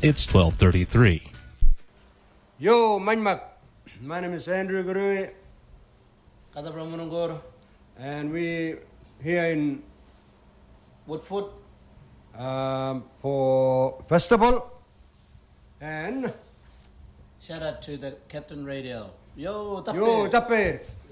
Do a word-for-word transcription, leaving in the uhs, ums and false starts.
It's twelve thirty-three. Yo, Manmak. My name is Andrew Gurui. Kata Pramunungur. And we here in Woodfoot. Um, for festival. And shout out to the Captain Radio. Yo, Tappe. Yo, Tappe.